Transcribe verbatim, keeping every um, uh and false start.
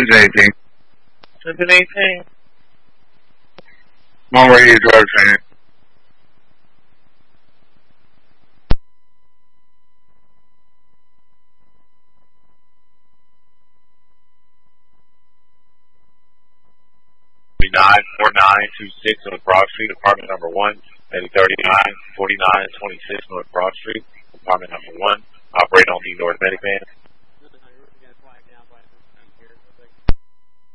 Since eighteen. Since eighteen. Mom, where are you drug training? nine four nine two six North Broad Street, apartment number one, maybe thirty-nine forty-nine twenty-six North Broad Street, apartment number one, operating on the North Medic Van.